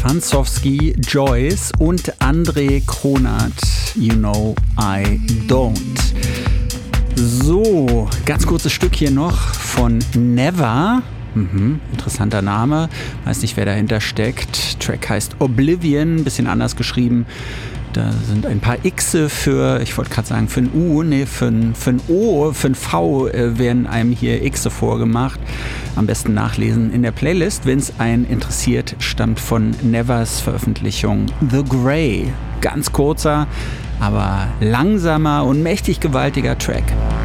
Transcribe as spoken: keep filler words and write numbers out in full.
Fansowski, Joyce und André Kronert, You Know I Don't. So, ganz kurzes Stück hier noch von Never. Mhm, interessanter Name, weiß nicht, wer dahinter steckt. Track heißt Oblivion, bisschen anders geschrieben. Da sind ein paar Xe für, ich wollte gerade sagen für ein U, nee, für ein, für ein O, für ein V äh, werden einem hier Xe vorgemacht. Am besten nachlesen in der Playlist, wenn es einen interessiert, stammt von Nevers Veröffentlichung The Grey. Ganz kurzer, aber langsamer und mächtig gewaltiger Track.